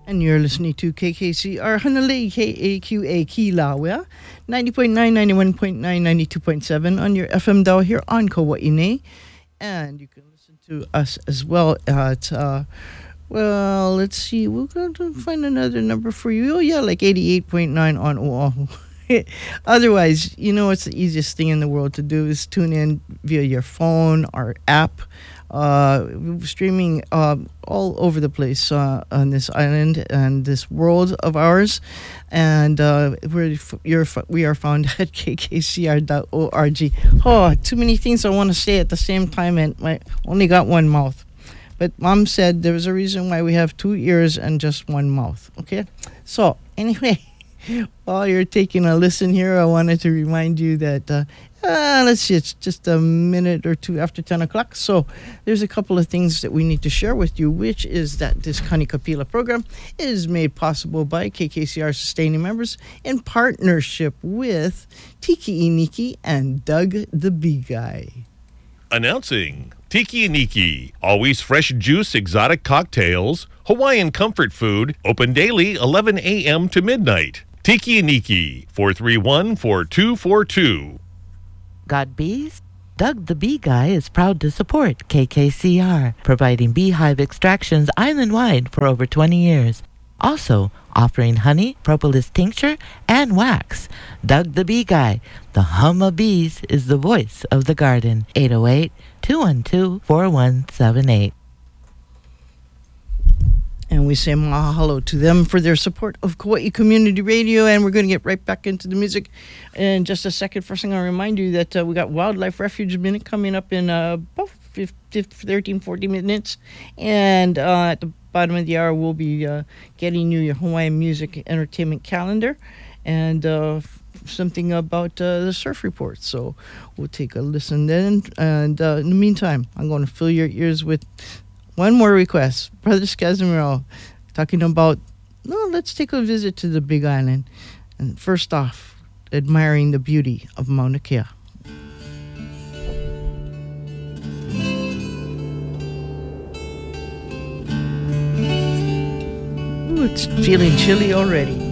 And you're listening to KKCR Hanalei KAQA Kilauea, 90.9, 91.9, 92.7 on your FM dial here on Kawaii. And you can listen to us as well at, well, let's see, we're going to find another number for you. Oh, yeah, like 88.9 on Oahu. Otherwise, you know what's the easiest thing in the world to do is tune in via your phone or app. Streaming all over the place on this island and this world of ours, and we are found at kkcr.org. Oh, too many things I want to say at the same time, and I only got one mouth. But Mom said there was a reason why we have two ears and just one mouth. Okay, so anyway. While you're taking a listen here, I wanted to remind you that, let's see, it's just a minute or two after 10 o'clock. So there's a couple of things that we need to share with you, which is that this Kanikapila program is made possible by KKCR sustaining members in partnership with Tiki Iniki and Doug the Bee Guy. Announcing Tiki Iniki, always fresh juice exotic cocktails, Hawaiian comfort food, open daily 11 a.m. to midnight. Tiki Iniki, 431-4242. Got bees? Doug the Bee Guy is proud to support KKCR, providing beehive extractions island-wide for over 20 years. Also, offering honey, propolis tincture, and wax. Doug the Bee Guy, the hum of bees, is the voice of the garden. 808-212-4178. And we say mahalo to them for their support of Kauai Community Radio. And we're going to get right back into the music in just a second. First thing I'll remind you that we got Wildlife Refuge Minute coming up in about 13, 40 minutes. And at the bottom of the hour, we'll be getting you your Hawaiian music entertainment calendar and something about the surf report. So we'll take a listen then. And in the meantime, I'm going to fill your ears with one more request. Brother Casimiro talking about, let's take a visit to the Big Island. And first off, admiring the beauty of Mauna Kea. Ooh, it's feeling chilly already.